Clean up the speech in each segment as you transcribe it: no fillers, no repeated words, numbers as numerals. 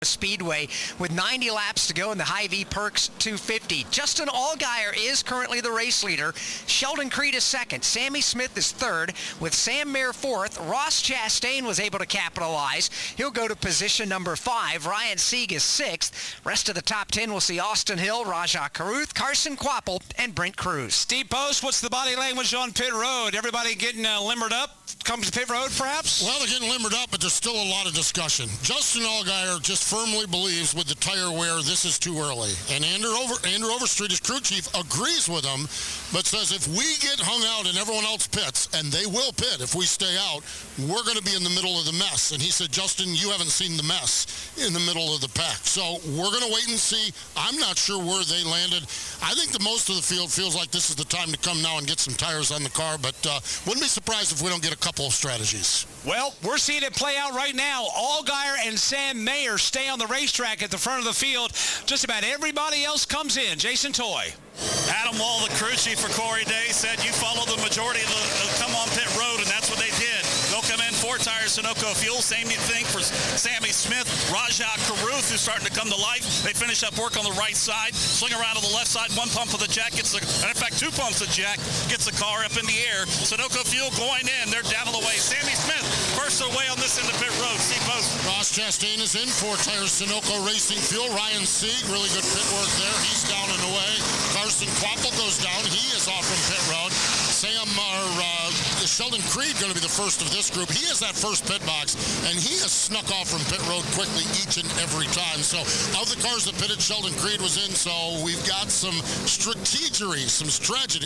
Speedway with 90 laps to go in the Hy-Vee Perks 250. Justin Allgaier is currently the race leader. Sheldon Creed is second. Sammy Smith is third, with Sam Mayer fourth. Ross Chastain was able to capitalize. He'll go to position number 5. Ryan Sieg is sixth. Rest of the top 10 will see Austin Hill, Rajah Caruth, Carson Kvapil, and Brent Cruz. Steve Post, what's the body language on pit road? Everybody getting limbered up? Comes to pit road, perhaps? Well, they're getting limbered up, but there's still a lot of discussion. Justin Allgaier just firmly believes with the tire wear this is too early. And Andrew Overstreet, his crew chief, agrees with him, but says if we get hung out and everyone else pits, and they will pit if we stay out, we're going to be in the middle of the mess. And he said, Justin, you haven't seen the mess in the middle of the pack. So we're going to wait and see. I'm not sure where they landed. I think the most of the field feels like this is the time to come now and get some tires on the car, but wouldn't be surprised if we don't get a couple of strategies. Well, we're seeing it play out right now. Allgaier and Sam Mayer stay on the racetrack at the front of the field. Just about everybody else comes in. Jason Toy. Adam Wall, the crew chief for Corey Day, said you follow the majority of the come on pit road, and that's what they did. They'll come in 4 tires Sunoco fuel. Same thing for Sammy Smith. Rajah Caruth, who's starting to come to life. They finish up work on the right side, swing around to the left side. 1 pump of the jack gets in fact, 2 pumps of jack gets the car up in the air. Sunoco fuel going in. They're down on the way. Sammy Smith bursts away on this into pit road. Steve Post. Ross Chastain is in 4 tires Sunoco Racing Fuel. Ryan Sieg, really good pit work there. He's down and away. Carson Kvapil goes down. He is off from pit road. Sheldon Creed going to be the first of this group. He has that first pit box, and he has snuck off from pit road quickly each and every time. So of the cars that pitted, Sheldon Creed was in. So we've got some strategery, some strategy.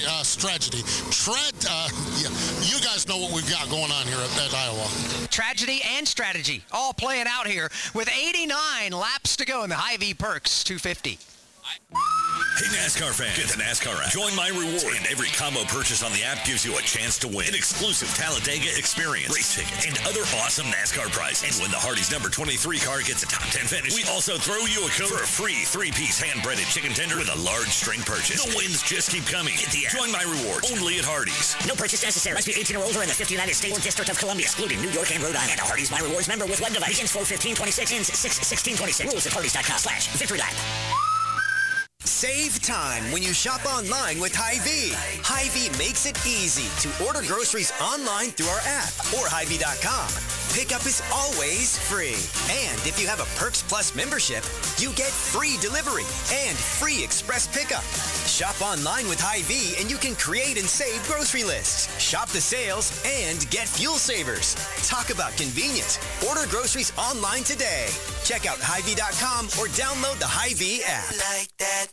You guys know what we've got going on here at Iowa. Tragedy and strategy all playing out here with 89 laps to go in the Hy-Vee Perks 250. Hey NASCAR fan, get the NASCAR app. Join My Rewards, and every combo purchase on the app gives you a chance to win an exclusive Talladega experience, race ticket, and other awesome NASCAR prizes. And when the Hardee's number 23 car gets a top 10 finish, we also throw you a code for a free 3-piece hand-breaded chicken tender with a large string purchase. The wins just keep coming. Get the app. Join My Rewards, only at Hardee's. No purchase necessary. Must be 18 or older in the 50 United States or District of Columbia, excluding New York and Rhode Island. A Hardee's My Rewards member with web device. Begins 4/15/26, ends 6/16/26. Rules at Hardee's.com/Victory Lap. Save time when you shop online with Hy-Vee. Hy-Vee makes it easy to order groceries online through our app or Hy-Vee.com. Pickup is always free. And if you have a Perks Plus membership, you get free delivery and free express pickup. Shop online with Hy-Vee and you can create and save grocery lists. Shop the sales and get fuel savers. Talk about convenience. Order groceries online today. Check out Hy-Vee.com or download the Hy-Vee app. Like that.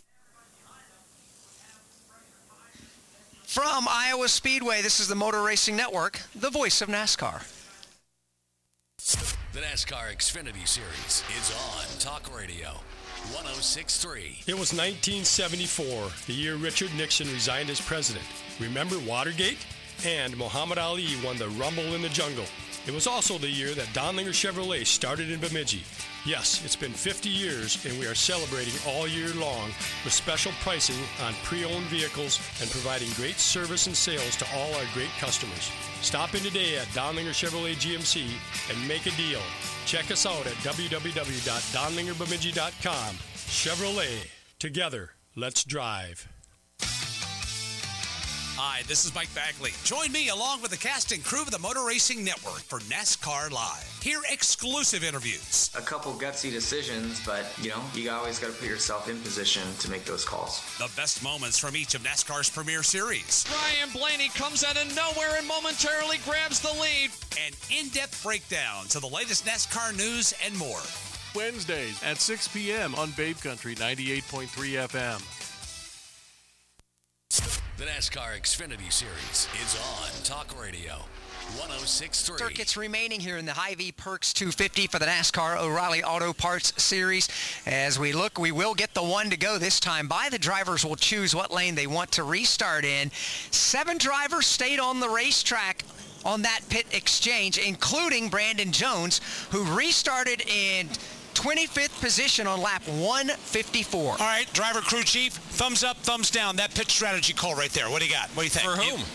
From Iowa Speedway, this is the Motor Racing Network, the voice of NASCAR. The NASCAR Xfinity Series is on Talk Radio 106.3. It was 1974, the year Richard Nixon resigned as president. Remember Watergate? And Muhammad Ali won the Rumble in the Jungle. It was also the year that Donlinger Chevrolet started in Bemidji. Yes, it's been 50 years, and we are celebrating all year long with special pricing on pre-owned vehicles and providing great service and sales to all our great customers. Stop in today at Donlinger Chevrolet GMC and make a deal. Check us out at www.donlingerbemidji.com. Chevrolet. Together, let's drive. Hi, this is Mike Bagley. Join me along with the cast and crew of the Motor Racing Network for NASCAR Live. Hear exclusive interviews. A couple gutsy decisions, but, you always got to put yourself in position to make those calls. The best moments from each of NASCAR's premier series. Ryan Blaney comes out of nowhere and momentarily grabs the lead. An in-depth breakdown to the latest NASCAR news and more. Wednesdays at 6 p.m. on Babe Country 98.3 FM. The NASCAR Xfinity Series is on Talk Radio 106.3. Circuits remaining here in the Hy-Vee Perks 250 for the NASCAR O'Reilly Auto Parts Series. As we look, we will get the one to go this time by. The drivers will choose what lane they want to restart in. 7 drivers stayed on the racetrack on that pit exchange, including Brandon Jones, who restarted in 25th position on lap 154. All right, driver crew chief, thumbs up, thumbs down. That pit strategy call right there. What do you got? What do you think? For whom?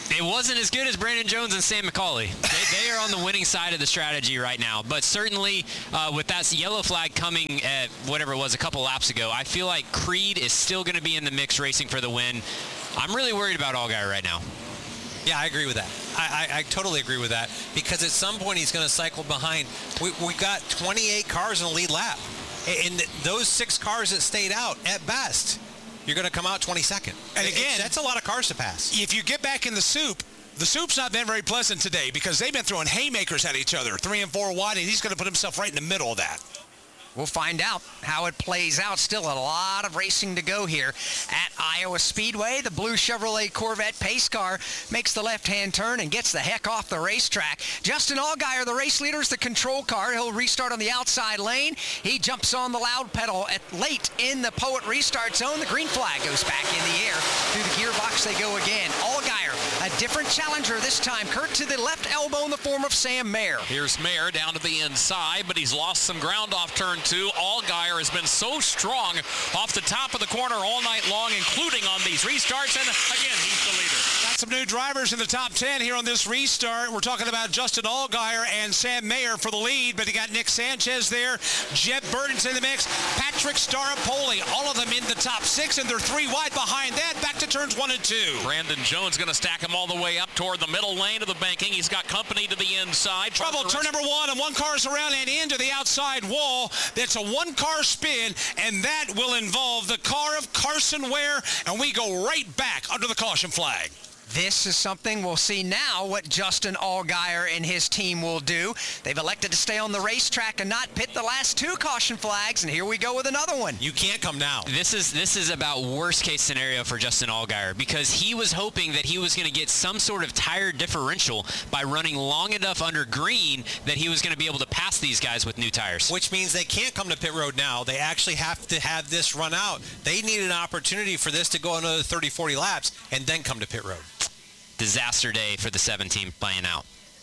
It wasn't as good as Brandon Jones and Sam McCauley. They are on the winning side of the strategy right now. But certainly with that yellow flag coming at whatever it was a couple laps ago, I feel like Creed is still going to be in the mix racing for the win. I'm really worried about Allgaier right now. Yeah, I agree with that. I totally agree with that, because at some point he's going to cycle behind. We've got 28 cars in the lead lap. And those 6 cars that stayed out, at best, you're going to come out 22nd. And again, that's a lot of cars to pass. If you get back in the soup's not been very pleasant today, because they've been throwing haymakers at each other, 3 and 4 wide, and he's going to put himself right in the middle of that. We'll find out how it plays out. Still a lot of racing to go here at Iowa Speedway. The blue Chevrolet Corvette pace car makes the left-hand turn and gets the heck off the racetrack. Justin Allgaier, the race leader, is the control car. He'll restart on the outside lane. He jumps on the loud pedal late in the Poet restart zone. The green flag goes back in the air. Through the gearbox they go again. Allgaier, a different challenger this time. Kurt to the left elbow in the form of Sam Mayer. Here's Mayer down to the inside, but he's lost some ground off turn 2. Allgaier has been so strong off the top of the corner all night long, including on these restarts, and again, he's the leader. Got some new drivers in the top 10 here on this restart. We're talking about Justin Allgaier and Sam Mayer for the lead, but you got Nick Sanchez there. Jeb Burton's in the mix. Patrick Staropoli, all of them in the top 6, and they're 3 wide behind that. Back to turns 1 and 2. Brandon Jones going to stack him all the way up toward the middle lane of the banking. He's got company to the inside. Trouble, turn number 1, and 1 car's around and into the outside wall. That's a 1-car spin, and that will involve the car of Carson Ware, and we go right back under the caution flag. This is something we'll see now what Justin Allgaier and his team will do. They've elected to stay on the racetrack and not pit the last 2 caution flags, and here we go with another one. You can't come now. This is about worst case scenario for Justin Allgaier, because he was hoping that he was going to get some sort of tire differential by running long enough under green that he was going to be able to pass these guys with new tires. Which means they can't come to pit road now. They actually have to have this run out. They need an opportunity for this to go another 30, 40 laps and then come to pit road. Disaster day for the 7 team playing out.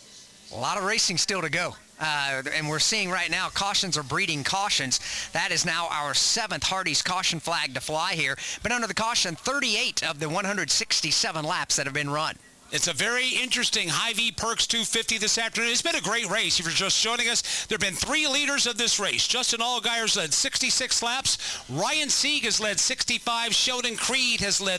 A lot of racing still to go. And we're seeing right now cautions are breeding cautions. That is now our 7th Hardee's caution flag to fly here. But under the caution, 38 of the 167 laps that have been run. It's a very interesting Hy-Vee Perks 250 this afternoon. It's been a great race. If you're just joining us, there have been 3 leaders of this race. Justin Allgaier's led 66 laps. Ryan Sieg has led 65. Sheldon Creed has led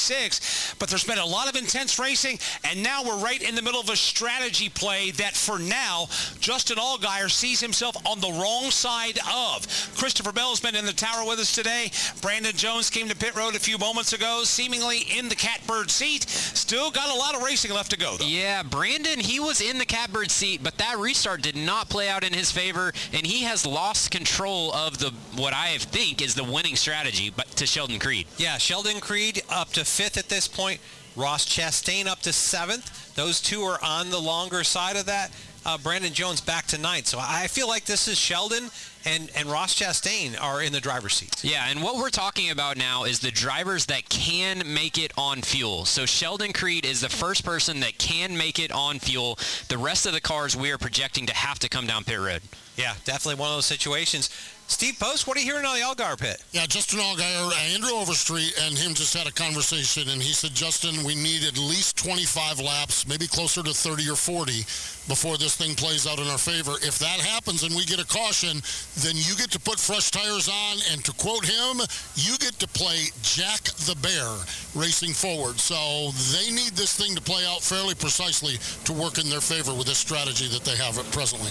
36. But there's been a lot of intense racing, and now we're right in the middle of a strategy play that, for now, Justin Allgaier sees himself on the wrong side of. Christopher Bell's been in the tower with us today. Brandon Jones came to pit road a few moments ago, seemingly in the catbird seat. Still got a lot of racing left to go, though. Yeah, Brandon, he was in the catbird seat, but that restart did not play out in his favor, and he has lost control of what I think is the winning strategy, but to Sheldon Creed. Yeah, Sheldon Creed up to 5th at this point. Ross Chastain up to 7th. Those 2 are on the longer side of that. Brandon Jones back to 9th. So I feel like this is Sheldon and Ross Chastain are in the driver's seat. Yeah, and what we're talking about now is the drivers that can make it on fuel. So Sheldon Creed is the first person that can make it on fuel. The rest of the cars we are projecting to have to come down pit road. Yeah, definitely one of those situations. Steve Post, what are you hearing on the Allgaier pit? Yeah, Justin Allgaier, Andrew Overstreet and him just had a conversation, and he said, Justin, we need at least 25 laps, maybe closer to 30 or 40, before this thing plays out in our favor. If that happens and we get a caution, then you get to put fresh tires on, and to quote him, you get to play Jack the Bear racing forward. So they need this thing to play out fairly precisely to work in their favor with this strategy that they have presently.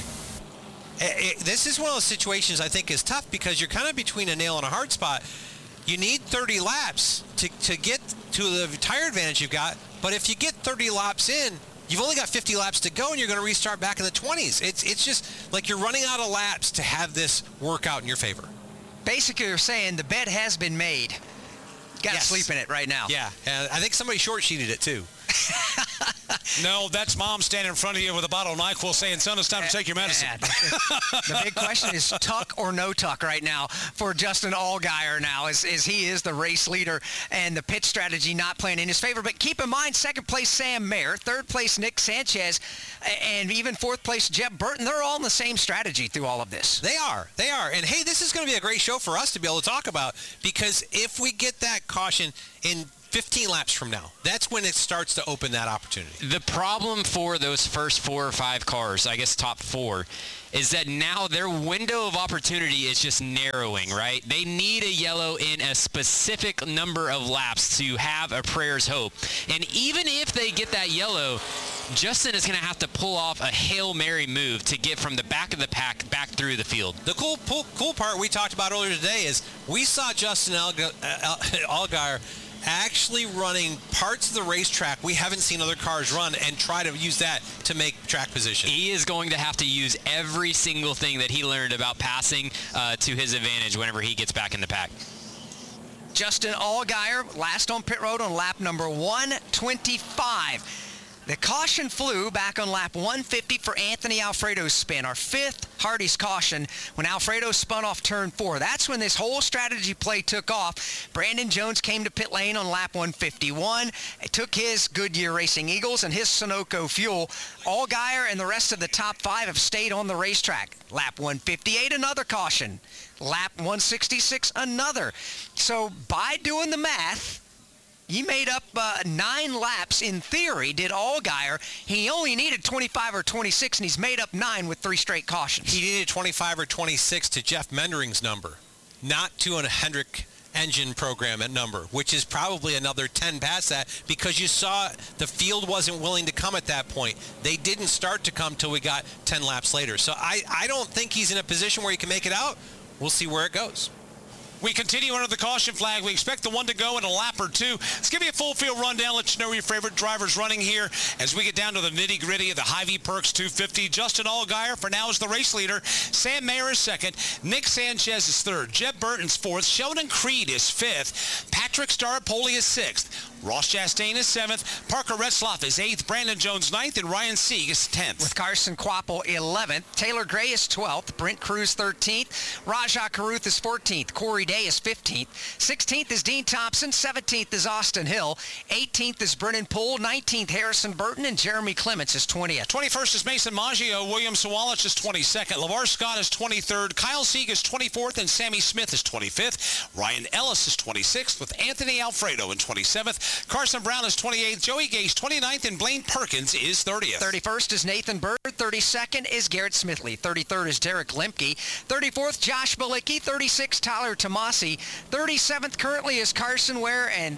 This is one of those situations I think is tough, because you're kind of between a nail and a hard spot. You need 30 laps to get to the tire advantage you've got, but if you get 30 laps in, you've only got 50 laps to go, and you're going to restart back in the 20s. It's just like you're running out of laps to have this work out in your favor. Basically, you're saying the bed has been made. Got to sleep in it right now. Yeah, I think somebody short-sheeted it too. No, that's Mom standing in front of you with a bottle of NyQuil saying, son, it's time to take your medicine. The big question is tuck or no tuck right now for Justin Allgaier now, as he is the race leader, and the pit strategy not playing in his favor. But keep in mind, 2nd place Sam Mayer, 3rd place Nick Sanchez, and even 4th place Jeb Burton. They're all in the same strategy through all of this. They are. And, hey, this is going to be a great show for us to be able to talk about, because if we get that caution in 15 laps from now. That's when it starts to open that opportunity. The problem for those first 4 or 5 cars, I guess top 4, is that now their window of opportunity is just narrowing, right? They need a yellow in a specific number of laps to have a prayer's hope. And even if they get that yellow, Justin is going to have to pull off a Hail Mary move to get from the back of the pack back through the field. The cool part we talked about earlier today is we saw Justin Allgaier actually running parts of the racetrack we haven't seen other cars run and try to use that to make track position. He is going to have to use every single thing that he learned about passing to his advantage whenever he gets back in the pack. Justin Allgaier, last on pit road on lap number 125. The caution flew back on lap 150 for Anthony Alfredo's spin, our 5th Hardy's caution when Alfredo spun off turn 4. That's when this whole strategy play took off. Brandon Jones came to pit lane on lap 151. It took his Goodyear Racing Eagles and his Sunoco fuel. Allgaier and the rest of the top 5 have stayed on the racetrack. Lap 158, another caution. Lap 166, another. So by doing the math, he made up 9 laps in theory, did Allgaier. He only needed 25 or 26, and he's made up 9 with 3 straight cautions. He needed 25 or 26 to Jeff Mendering's number, not to a Hendrick engine program at number, which is probably another 10 past that because you saw the field wasn't willing to come at that point. They didn't start to come till we got 10 laps later. So I don't think he's in a position where he can make it out. We'll see where it goes. We continue under the caution flag. We expect the one to go in a lap or 2. Let's give you a full field rundown, let you know your favorite drivers running here as we get down to the nitty-gritty of the Hy-Vee Perks 250. Justin Allgaier for now is the race leader. Sam Mayer is 2nd. Nick Sanchez is 3rd. Jeb Burton's 4th. Sheldon Creed is 5th. Patrick Staropoli is 6th. Ross Chastain is 7th. Parker Retzlaff is 8th. Brandon Jones 9th. And Ryan Sieg is 10th. With Carson Kvapil 11th. Taylor Gray is 12th. Brent Cruz 13th. Rajah Caruth is 14th. Corey Day is 15th. 16th is Dean Thompson. 17th is Austin Hill. 18th is Brennan Poole. 19th Harrison Burton. And Jeremy Clements is 20th. 21st is Mason Maggio. William Sawalich is 22nd. LeVar Scott is 23rd. Kyle Sieg is 24th. And Sammy Smith is 25th. Ryan Ellis is 26th with Anthony Alfredo in 27th. Carson Brown is 28th. Joey Gase 29th. And Blaine Perkins is 30th. 31st is Nathan Bird. 32nd is Garrett Smithley. 33rd is Derek Lemke. 34th, Josh Balicki. 36th, Tyler Tomasi. 37th currently is Carson Ware. And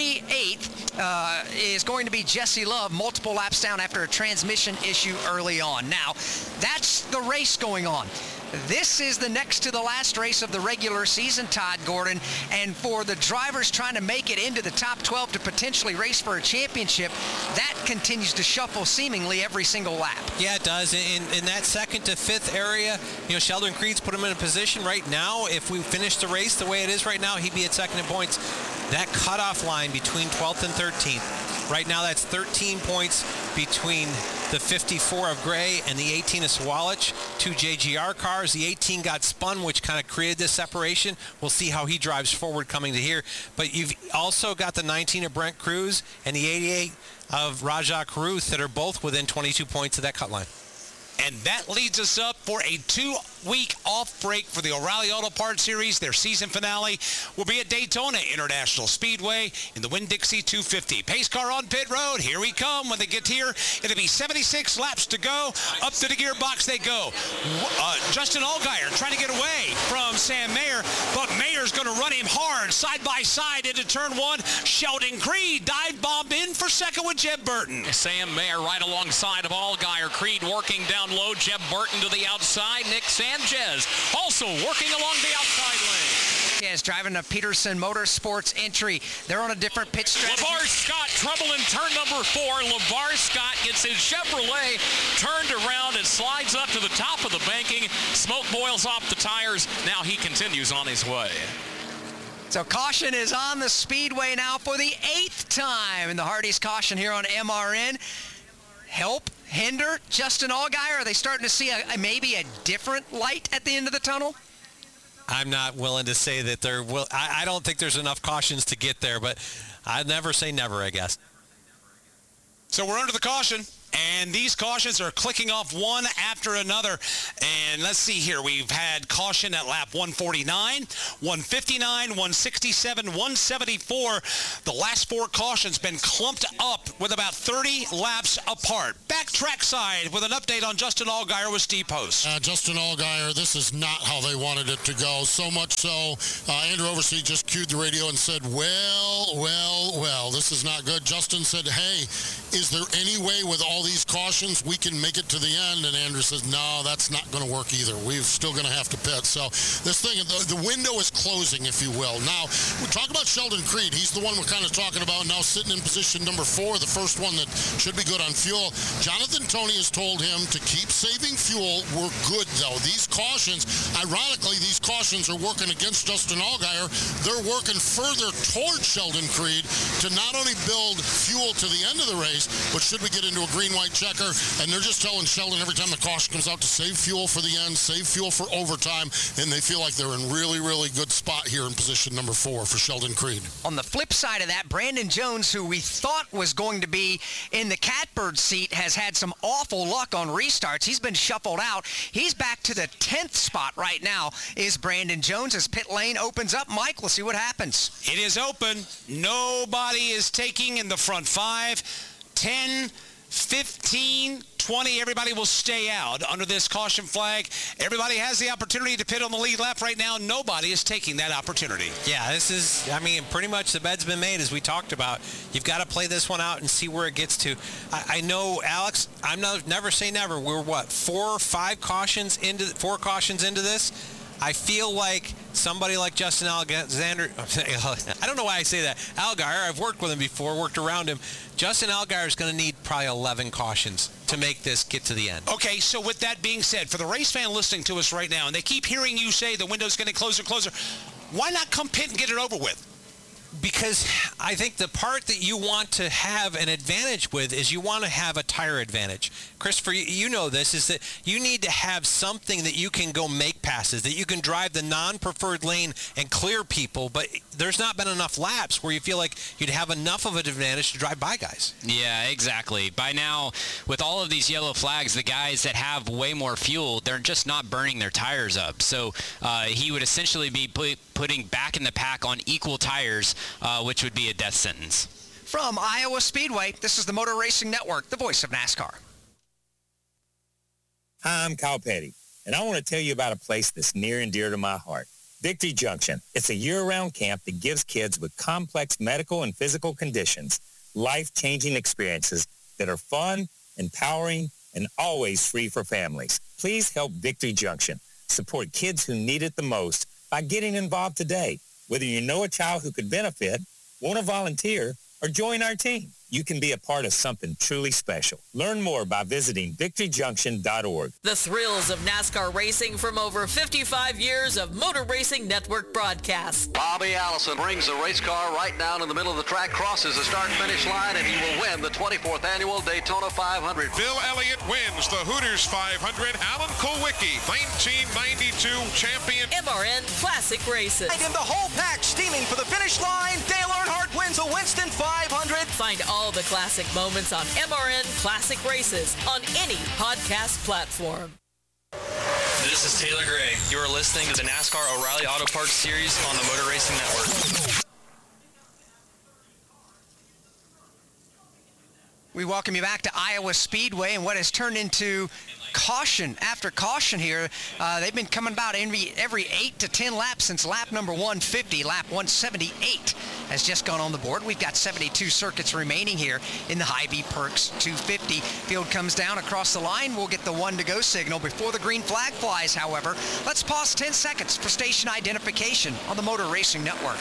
38th is going to be Jesse Love, multiple laps down after a transmission issue early on. Now, that's the race going on. This is the next to the last race of the regular season, Todd Gordon, and for the drivers trying to make it into the top 12 to potentially race for a championship, that continues to shuffle seemingly every single lap. Yeah, it does. In that 2nd to 5th area, Sheldon Creed's put him in a position right now. If we finish the race the way it is right now, he'd be at 2nd in points. That cutoff line between 12th and 13th, right now that's 13 points between the 54 of Gray and the 18 of Sawalich. 2 JGR cars. The 18 got spun, which kind of created this separation. We'll see how he drives forward coming to here. But you've also got the 19 of Brent Cruz and the 88 of Rajah Caruth that are both within 22 points of that cut line. And that leads us up for a 2-week off break for the O'Reilly Auto Parts Series. Their season finale will be at Daytona International Speedway in the Winn-Dixie 250. Pace car on pit road. Here we come. When they get here, it'll be 76 laps to go. Up to the gearbox they go. Justin Allgaier trying to get away from Sam Mayer, but Mayer's going to run him hard side by side into turn 1. Sheldon Creed dive bombed in for 2nd with Jeb Burton. Sam Mayer right alongside of Allgaier. Creed working down low. Jeb Burton to the outside. Nick Sanchez also working along the outside lane. Yes, driving a Peterson Motorsports entry. They're on a different pitch strategy. LeVar Scott trouble in turn number 4. LeVar Scott gets his Chevrolet turned around and slides up to the top of the banking. Smoke boils off the tires. Now he continues on his way. So caution is on the speedway now for the 8th time in the Hardy's caution here on MRN. Help, hinder, Justin Allgaier? Are they starting to see maybe a different light at the end of the tunnel? I'm not willing to say that there will. I don't think there's enough cautions to get there, but I'd never say never, I guess. So we're under the caution. And these cautions are clicking off one after another. And let's see here. We've had caution at lap 149, 159, 167, 174. The last 4 cautions been clumped up with about 30 laps apart. Back trackside with an update on Justin Allgaier with Steve Post. Justin Allgaier, this is not how they wanted it to go. So much so, Andrew Overstreet just cued the radio and said, well, this is not good. Justin said, hey, is there any way with all these cautions we can make it to the end? And Andrew says, no, that's not going to work either. We're still going to have to pit. So this thing, the window is closing, if you will. Now, we talk about Sheldon Creed. He's the one we're kind of talking about now, sitting in position number 4, the first one that should be good on fuel. Jonathan Toney has told him to keep saving fuel. We're good, though. These cautions, ironically, these cautions are working against Justin Allgaier. They're working further towards Sheldon Creed to not only build fuel to the end of the race, but should we get into a green-white checker, and they're just telling Sheldon every time the caution comes out to save fuel for the end, save fuel for overtime, and they feel like they're in really, really good spot here in position number 4 for Sheldon Creed. On the flip side of that, Brandon Jones, who we thought was going to be in the catbird seat, has had some awful luck on restarts. He's been shuffled out. He's back to the 10th spot right now is Brandon Jones as pit lane opens up. Mike, let's see what happens. It is open. Nobody is taking in the front 5. 10, 15, 20, everybody will stay out under this caution flag. Everybody has the opportunity to pit on the lead lap right now. Nobody is taking that opportunity. Yeah, this is, pretty much the bed's been made, as we talked about. You've got to play this one out and see where it gets to. I know, Alex, never say never. We're, 4 cautions into this? I feel like somebody like Justin Alexander, I don't know why I say that, Allgaier, I've worked with him before, worked around him. Justin Allgaier is going to need probably 11 cautions to make this get to the end. Okay, so with that being said, for the race fan listening to us right now, and they keep hearing you say the window's getting closer, why not come pit and get it over with? Because I think the part that you want to have an advantage with is you want to have a tire advantage. Christopher, you know this, is that you need to have something that you can go make passes, that you can drive the non-preferred lane and clear people, but there's not been enough laps where you feel like you'd have enough of an advantage to drive by guys. Yeah, exactly. By now, with all of these yellow flags, the guys that have way more fuel, they're just not burning their tires up. So he would essentially be putting back in the pack on equal tires, which would be a death sentence. From Iowa Speedway, this is the Motor Racing Network, the voice of NASCAR. Hi, I'm Kyle Petty, and I want to tell you about a place that's near and dear to my heart, Victory Junction. It's a year-round camp that gives kids with complex medical and physical conditions life-changing experiences that are fun, empowering, and always free for families. Please help Victory Junction support kids who need it the most by getting involved today. Whether you know a child who could benefit, want to volunteer, or join our team, you can be a part of something truly special. Learn more by visiting victoryjunction.org. The thrills of NASCAR racing from over 55 years of Motor Racing Network broadcasts. Bobby Allison brings the race car right down in the middle of the track, crosses the start-finish line, and he will win the 24th annual Daytona 500. Bill Elliott wins the Hooters 500. Alan Kulwicki, 1992 champion. MRN Classic Races. And in the whole pack, steaming for the finish line, Dale Earnhardt wins the Winston 500. Find all the classic moments on MRN Classic Races on any podcast platform. This is Taylor Gray. You are listening to the NASCAR O'Reilly Auto Parts series on the Motor Racing Network. We welcome you back to Iowa Speedway and what has turned into caution after caution here. They've been coming about every 8 to 10 laps since lap number 150. Lap 178 has just gone on the board. We've got 72 circuits remaining here in the Hy-Vee Perks 250. Field comes down across the line. We'll get the 1-to-go signal before the green flag flies, however. Let's pause 10 seconds for station identification on the Motor Racing Network.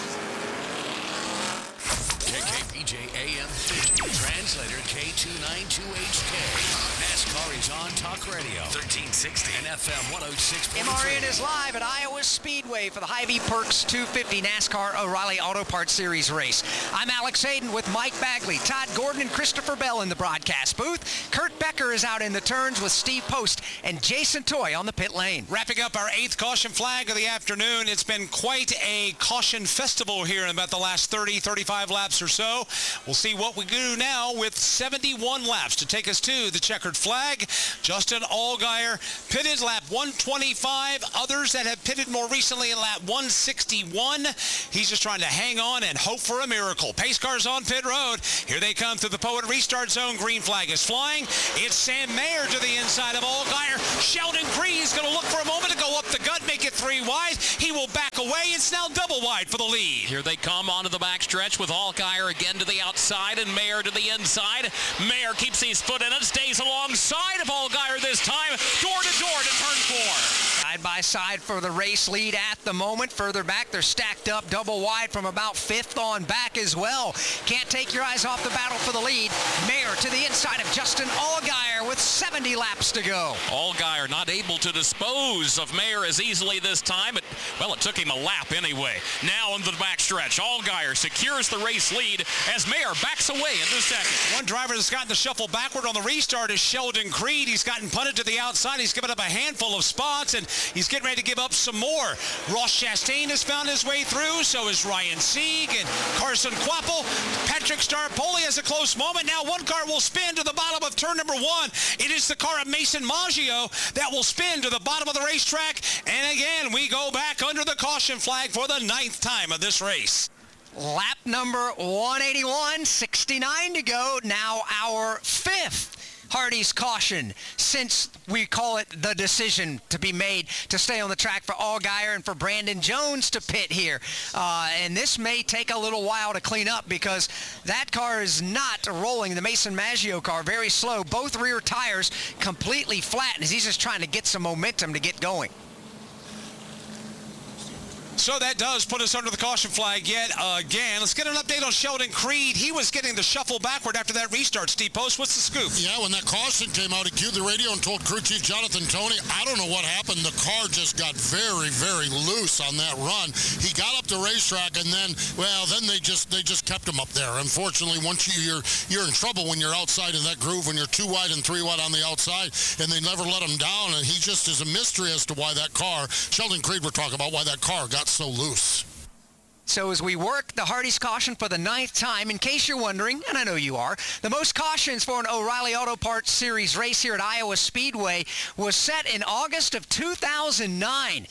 KKPJ AM 50, translator K292HK. NASCAR is on Talk Radio 1360 and FM 106.3. MRN is live at Iowa Speedway for the Hy-Vee Perks 250 NASCAR O'Reilly Auto Parts Series race. I'm Alex Hayden with Mike Bagley, Todd Gordon, and Christopher Bell in the broadcast booth. Kurt Becker is out in the turns with Steve Post and Jason Toy on the pit lane. Wrapping up our 8th caution flag of the afternoon. It's been quite a caution festival here in about the last 30, 35 laps laps or so. We'll see what we do now with 71 laps to take us to the checkered flag. Justin Allgaier pitted lap 125. Others that have pitted more recently in lap 161. He's just trying to hang on and hope for a miracle. Pace cars on pit road. Here they come through the Poet restart zone. Green flag is flying. It's Sam Mayer to the inside of Allgaier. Sheldon Creed is going to look for a moment to go up the gut, make it 3 wide. He will back away. It's now double wide for the lead. Here they come onto the backstretch with Allgaier again to the outside and Mayer to the inside. Mayer keeps his foot in it, stays alongside of Allgaier this time, door to turn 4. Side by side for the race lead at the moment. Further back, they're stacked up double wide from about 5th on back as well. Can't take your eyes off the battle for the lead. Mayer to the inside of Justin Allgaier with 70 laps to go. Allgaier not able to dispose of Mayer as easily this time, but, well, it took him a lap anyway. Now into the backstretch, Allgaier secures the race lead as Mayer backs away into second. One driver that's gotten the shuffle backward on the restart is Sheldon Creed. He's gotten punted to the outside. He's given up a handful of spots, and he's getting ready to give up some more. Ross Chastain has found his way through. So is Ryan Sieg and Carson Quapple. Patrick Starpoli has a close moment. Now one car will spin to the bottom of turn number 1. It is the car of Mason Maggio that will spin to the bottom of the racetrack. And again, we go back under the caution flag for the 9th time of this race. Lap number 181, 69 to go. Now our 5th Hardy's caution, since we call it the decision to be made to stay on the track for Allgaier and for Brandon Jones to pit here. And this may take a little while to clean up because that car is not rolling. The Mason Maggio car, very slow. Both rear tires completely flat as he's just trying to get some momentum to get going. So that does put us under the caution flag yet again. Let's get an update on Sheldon Creed. He was getting the shuffle backward after that restart. Steve Post, what's the scoop? Yeah, when that caution came out, he cued the radio and told crew chief Jonathan Toney, I don't know what happened. The car just got very, very loose on that run. He got up the racetrack, and then they just kept him up there. Unfortunately, once you're in trouble when you're outside in that groove, when you're 2 wide and 3 wide on the outside, and they never let him down. And he just is a mystery as to why that car, Sheldon Creed, we're talking about, why that car got so loose. So as we work the Hardy's caution for the 9th time, in case you're wondering, and I know you are, the most cautions for an O'Reilly Auto Parts Series race here at Iowa Speedway was set in August of 2009.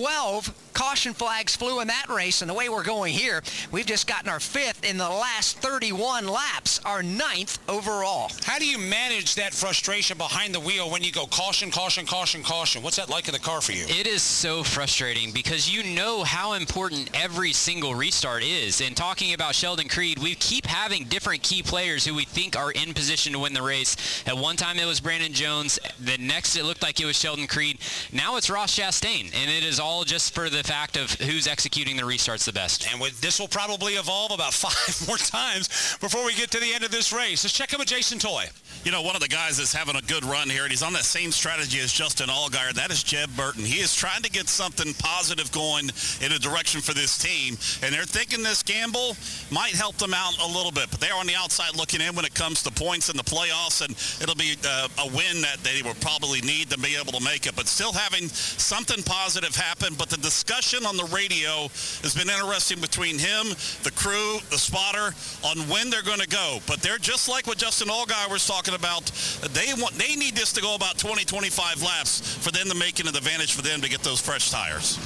12 caution flags flew in that race, and the way we're going here, we've just gotten our 5th in the last 31 laps, our 9th overall. How do you manage that frustration behind the wheel when you go caution, caution, caution, caution? What's that like in the car for you? It is so frustrating because you know how important every single restart is. And talking about Sheldon Creed, we keep having different key players who we think are in position to win the race. At one time it was Brandon Jones. The next it looked like it was Sheldon Creed. Now it's Ross Chastain, and it is all just for the fact of who's executing the restarts the best. And this will probably evolve about 5 more times before we get to the end of this race. Let's check in with Jason Toy. You know, one of the guys that's having a good run here, and he's on that same strategy as Justin Allgaier, that is Jeb Burton. He is trying to get something positive going in a direction for this team, and they're thinking this gamble might help them out a little bit, but they're on the outside looking in when it comes to points in the playoffs, and it'll be a win that they will probably need to be able to make it, but still having something positive happen. But the discussion on the radio has been interesting between him, the crew, the spotter, on when they're going to go. But they're just like what Justin Allgaier was talking about. They need this to go about 20, 25 laps for them to make it an advantage for them to get those fresh tires.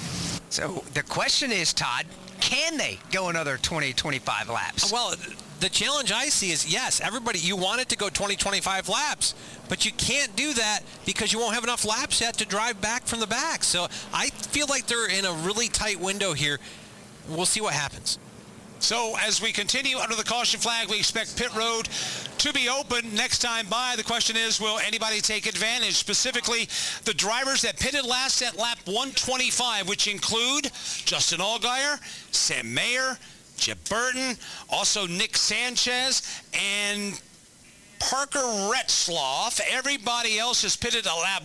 So the question is, Todd, can they go another 20, 25 laps? Well, the challenge I see is, yes, everybody, you want it to go 20, 25 laps, but you can't do that because you won't have enough laps yet to drive back from the back. So I feel like they're in a really tight window here. We'll see what happens. So as we continue under the caution flag, we expect pit road to be open next time by. The question is, will anybody take advantage? Specifically, the drivers that pitted last at lap 125, which include Justin Allgaier, Sam Mayer, Jeb Burton, also Nick Sanchez, and Parker Retzloff. Everybody else is pitted at lap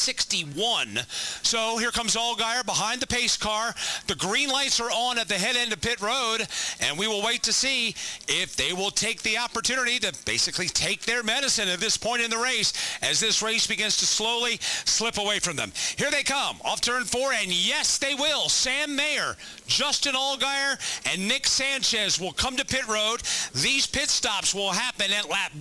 161. So here comes Allgaier behind the pace car. The green lights are on at the head end of pit road, and we will wait to see if they will take the opportunity to basically take their medicine at this point in the race as this race begins to slowly slip away from them. Here they come off turn 4, and yes, they will. Sam Mayer, Justin Allgaier, and Nick Sanchez will come to pit road. These pit stops will happen at lap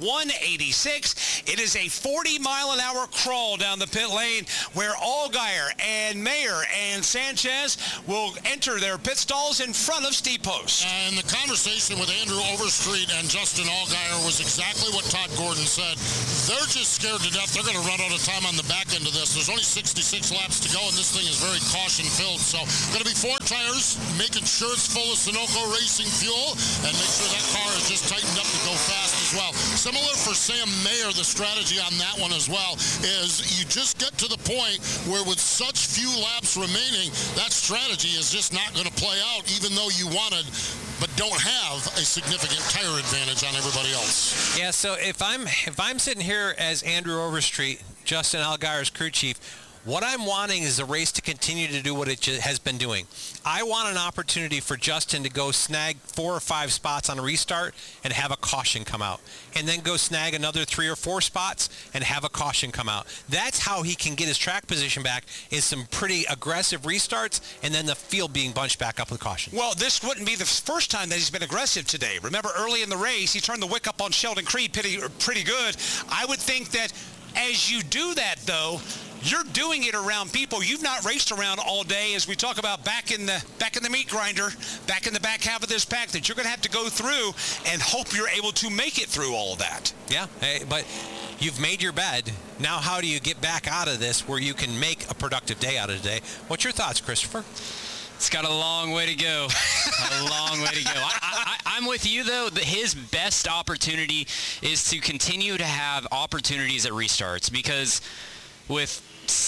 186. It is a 40-mile-an-hour crawl down the pit lane where Allgaier and Mayer and Sanchez will enter their pit stalls in front of Steve Post. And the conversation with Andrew Overstreet and Justin Allgaier was exactly what Todd Gordon said. They're just scared to death. They're going to run out of time on the back end of this. There's only 66 laps to go, and this thing is very caution-filled. So going to be 4 tires, making sure it's full of Sunoco Racing fuel, and make sure that car is just tightened up to go fast as well. Similar for Sam Mayer, the strategy on that one as well is you just get to the point where with such few laps remaining, that strategy is just not going to play out, even though you wanted but don't have a significant tire advantage on everybody else. Yeah, so if I'm sitting here as Andrew Overstreet, Justin Allgaier's crew chief, what I'm wanting is the race to continue to do what it has been doing. I want an opportunity for Justin to go snag 4 or 5 spots on a restart and have a caution come out, and then go snag another 3 or 4 spots and have a caution come out. That's how he can get his track position back, is some pretty aggressive restarts and then the field being bunched back up with caution. Well, this wouldn't be the first time that he's been aggressive today. Remember, early in the race, he turned the wick up on Sheldon Creed pretty good. I would think that as you do that, though, you're doing it around people you've not raced around all day, as we talk about back in the meat grinder, back in the back half of this pack, that you're going to have to go through and hope you're able to make it through all of that. Yeah, but you've made your bed. Now how do you get back out of this where you can make a productive day out of the day? What's your thoughts, Christopher? It's got a long way to go. A long way to go. I'm with you, though. His best opportunity is to continue to have opportunities at restarts, because with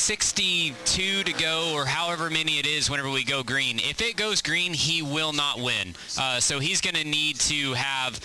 62 to go, or however many it is whenever we go green, if it goes green, he will not win. So he's going to need to have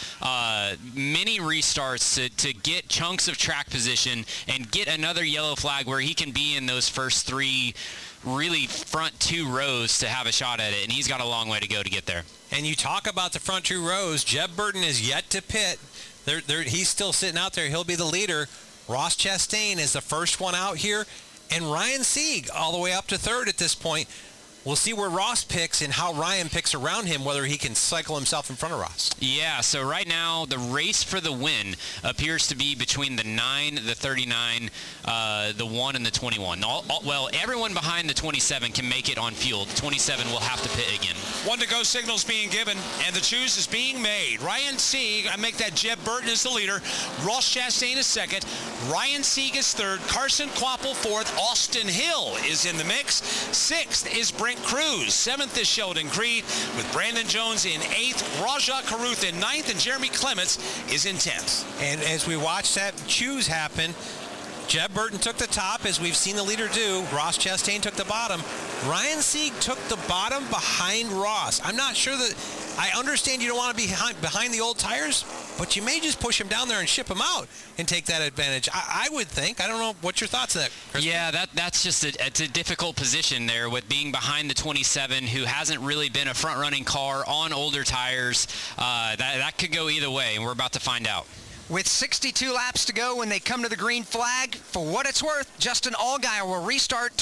many restarts to get chunks of track position and get another yellow flag where he can be in those first 3 really front 2 rows to have a shot at it, and he's got a long way to go to get there. And you talk about the front 2 rows. Jeb Burton is yet to pit. He's still sitting out there. He'll be the leader. Ross Chastain is the first one out here, and Ryan Sieg all the way up to 3rd at this point. We'll see where Ross picks and how Ryan picks around him, whether he can cycle himself in front of Ross. Yeah, so right now the race for the win appears to be between the 9, the 39, the 1, and the 21. Well, everyone behind the 27 can make it on fuel. The 27 will have to pit again. 1 to go signals being given, and the choose is being made. Ryan Sieg, I make that Jeb Burton is the leader. Ross Chastain is 2nd. Ryan Sieg is 3rd. Carson Kvapil 4th. Austin Hill is in the mix. 6th is Brent Cruz. 7th is Sheldon Creed, with Brandon Jones in 8th, Rajah Caruth in 9th, and Jeremy Clements is in 10th. And as we watch that choose happen, Jeb Burton took the top, as we've seen the leader do. Ross Chastain took the bottom. Ryan Sieg took the bottom behind Ross. I'm not sure that... I understand you don't want to be behind the old tires, but you may just push him down there and ship him out and take that advantage. I would think. I don't know. What's your thoughts on that, Chris? Yeah, that's just it's a difficult position there with being behind the 27, who hasn't really been a front-running car on older tires. That could go either way, and we're about to find out. With 62 laps to go when they come to the green flag, for what it's worth, Justin Allgaier will restart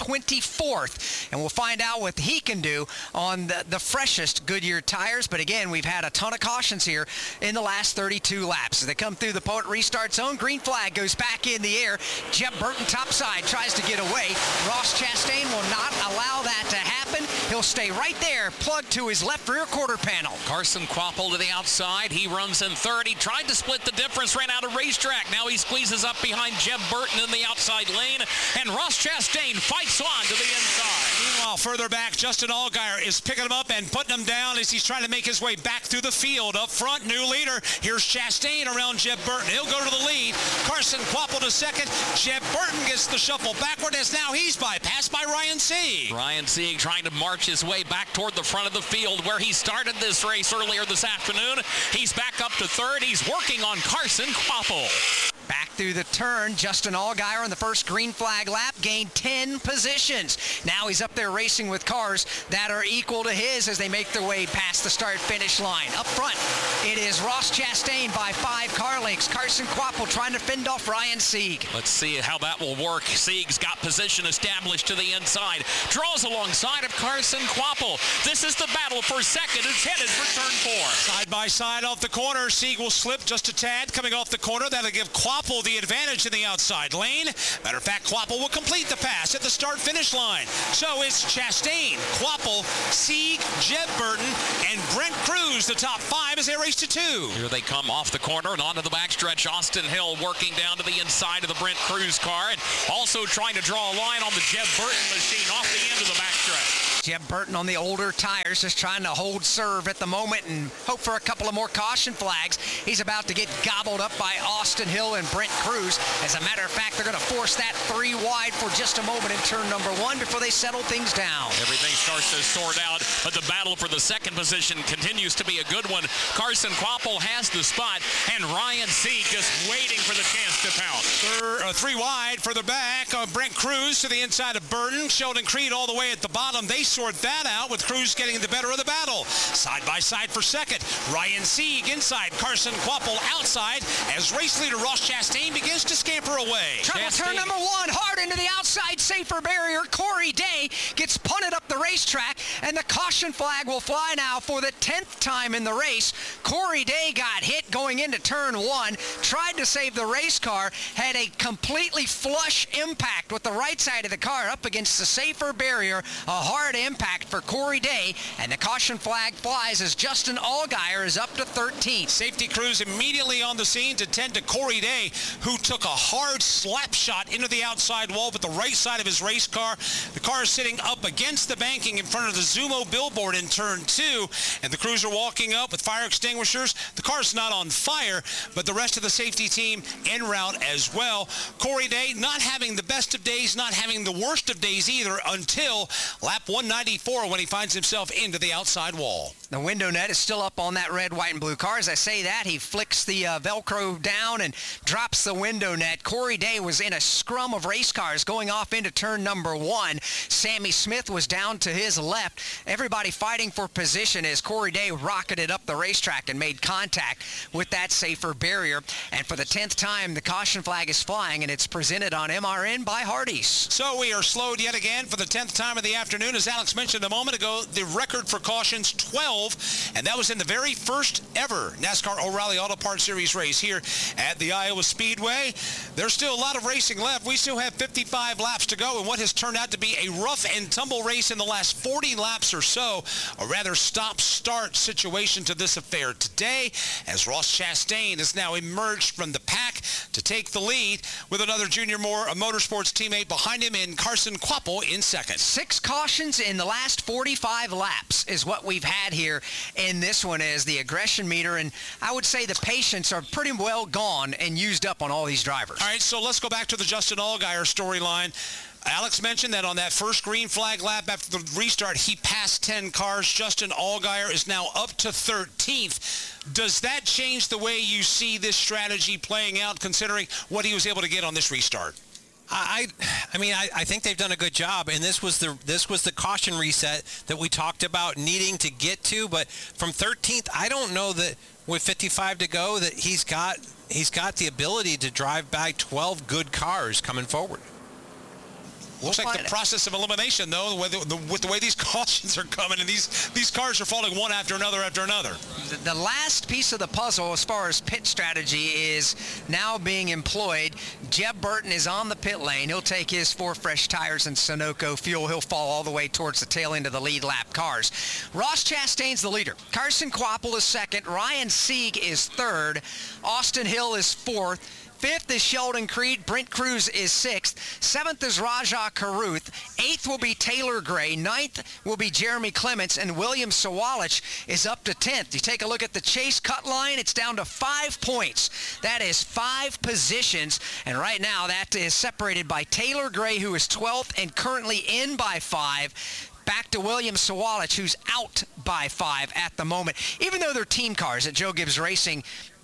24th, and we'll find out what he can do on the freshest Goodyear tires. But again, we've had a ton of cautions here in the last 32 laps. As they come through the restart zone, green flag goes back in the air. Jeb Burton topside tries to get away. Ross Chastain will not allow that to happen. He'll stay right there, plugged to his left rear quarter panel. Carson Kvapil to the outside. He runs in 3rd. He tried to split the difference, ran out of racetrack. Now he squeezes up behind Jeb Burton in the outside lane, and Ross Chastain fights on to the inside. Meanwhile, further back, Justin Allgaier is picking him up and putting him down as he's trying to make his way back through the field. Up front, new leader. Here's Chastain around Jeb Burton. He'll go to the lead. Carson Kvapil to 2nd. Jeb Burton gets the shuffle backward as now he's bypassed by Ryan Sieg. Ryan Sieg trying to march his way back toward the front of the field where he started this race earlier this afternoon. He's back up to 3rd. He's working on Carson Kvapil. through the turn. Justin Allgaier on the first green flag lap gained 10 positions. Now he's up there racing with cars that are equal to his as they make their way past the start-finish line. Up front, it is Ross Chastain by 5 car lengths. Carson Kvapil trying to fend off Ryan Sieg. Let's see how that will work. Sieg's got position established to the inside. Draws alongside of Carson Kvapil. This is the battle for second. It's headed for turn 4. Side by side off the corner. Sieg will slip just a tad coming off the corner. That'll give Kvapil the advantage in the outside lane. Matter of fact, Kvapil will complete the pass at the start-finish line. So it's Chastain, Kvapil, Sieg, Jeb Burton, and Brent Cruz, the top 5 as they race to 2. Here they come off the corner and onto the backstretch. Austin Hill working down to the inside of the Brent Cruz car and also trying to draw a line on the Jeb Burton machine off the end of the backstretch. Jeb Burton on the older tires, just trying to hold serve at the moment and hope for a couple of more caution flags. He's about to get gobbled up by Austin Hill and Brent Cruz. As a matter of fact, they're going to force that 3 wide for just a moment in turn number 1 before they settle things down. Everything starts to sort out, but the battle for the second position continues to be a good one. Carson Kvapil has the spot, and Ryan Sieg just waiting for the chance to pounce. 3 wide for the back. Brent Cruz to the inside of Burton. Sheldon Creed all the way at the bottom. They sort that out with Cruz getting the better of the battle. Side by side for second. Ryan Sieg inside. Carson Kvapil outside as race leader Ross Chastain begins to scamper away. Trouble turn number 1, hard into the outside safer barrier. Corey Day gets punted up the racetrack, and the caution flag will fly now for the 10th time in the race. Corey Day got hit going into turn 1, tried to save the race car, had a completely flush impact with the right side of the car up against the safer barrier. A hard impact for Corey Day, and the caution flag flies as Justin Allgaier is up to 13th. Safety crews immediately on the scene to tend to Corey Day, who took a hard slap shot into the outside wall with the right side of his race car. The car is sitting up against the banking in front of the Zumo billboard in turn 2, and the crews are walking up with fire extinguishers. The car's not on fire, but the rest of the safety team en route as well. Corey Day not having the best of days, not having the worst of days either until lap 194 when he finds himself into the outside wall. The window net is still up on that red, white, and blue car. As I say that, he flicks the Velcro down and drops the window net. Corey Day was in a scrum of race cars going off into turn number 1. Sammy Smith was down to his left. Everybody fighting for position as Corey Day rocketed up the racetrack and made contact with that safer barrier. And for the 10th time, the caution flag is flying, and it's presented on MRN by Hardee's. So we are slowed yet again for the 10th time of the afternoon. As Alex mentioned a moment ago, the record for cautions, 12, and that was in the very first ever NASCAR O'Reilly Auto Parts Series race here at the Iowa Speedway. There's still a lot of racing left. We still have 55 laps to go in what has turned out to be a rough and tumble race in the last 40 laps or so, a rather stop-start situation to this affair today, as Ross Chastain has now emerged from the pack to take the lead with another Junior Motorsports teammate behind him in Carson Kvapil in second. 6 cautions in the last 45 laps is what we've had here in this one, as the aggression meter and I would say the patience are pretty well gone and used up on all these drivers. All right, so let's go back to the Justin Allgaier storyline. Alex mentioned that on that first green flag lap after the restart, he passed 10 cars. Justin Allgaier is now up to 13th. Does that change the way you see this strategy playing out, considering what he was able to get on this restart? I think they've done a good job, and this was the caution reset that we talked about needing to get to. But from 13th, I don't know that with 55 to go that he's got the ability to drive back 12 good cars coming forward. Looks like the process of elimination, though, with the way these cautions are coming, and these cars are falling one after another after another. The last piece of the puzzle as far as pit strategy is now being employed. Jeb Burton is on the pit lane. He'll take his 4 fresh tires and Sunoco fuel. He'll fall all the way towards the tail end of the lead lap cars. Ross Chastain's the leader. Carson Kvapil is second. Ryan Sieg is third. Austin Hill is fourth. 5th is Sheldon Creed. Brent Cruz is 6th. 7th is Rajah Caruth. 8th will be Taylor Gray. 9th will be Jeremy Clements. And William Sawalich is up to 10th. You take a look at the chase cut line, it's down to 5 points. That is 5 positions. And right now that is separated by Taylor Gray, who is 12th and currently in by 5. Back to William Sawalich, who's out by 5 at the moment. Even though they're team cars at Joe Gibbs Racing,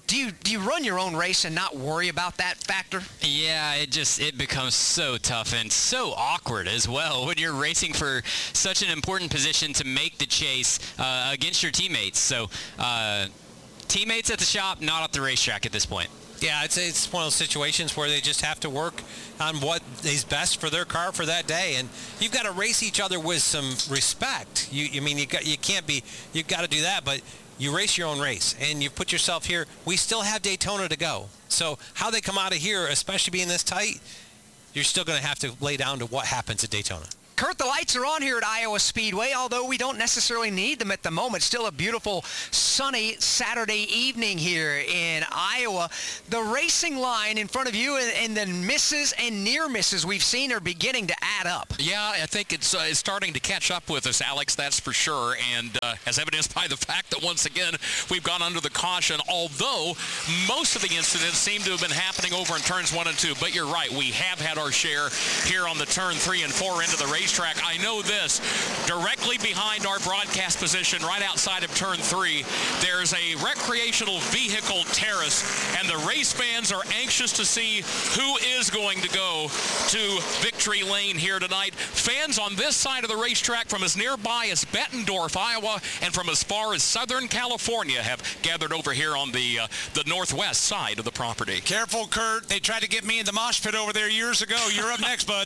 Do you run your own race and not worry about that factor? Yeah, it becomes so tough and so awkward as well when you're racing for such an important position to make the chase against your teammates. So teammates at the shop, not at the racetrack at this point. Yeah, I'd say it's one of those situations where they just have to work on what is best for their car for that day, and you've got to race each other with some respect. You've got to do that, but you race your own race, and you put yourself here. We still have Daytona to go, so how they come out of here, especially being this tight, you're still going to have to lay down to what happens at Daytona. Kurt, the lights are on here at Iowa Speedway, although we don't necessarily need them at the moment. Still a beautiful, sunny Saturday evening here in Iowa. The racing line in front of you and the misses and near misses we've seen are beginning to add up. Yeah, I think it's starting to catch up with us, Alex, that's for sure, and as evidenced by the fact that once again we've gone under the caution, although most of the incidents seem to have been happening over in turns 1 and 2. But you're right, we have had our share here on the turn 3 and 4 end of the racetrack. I know this, directly behind our broadcast position, right outside of turn 3, there's a recreational vehicle terrace, and the race fans are anxious to see who is going to go to victory lane here tonight. Fans on this side of the racetrack from as nearby as Bettendorf, Iowa, and from as far as Southern California have gathered over here on the northwest side of the property. Careful, Kurt. They tried to get me in the mosh pit over there years ago. You're up next, bud.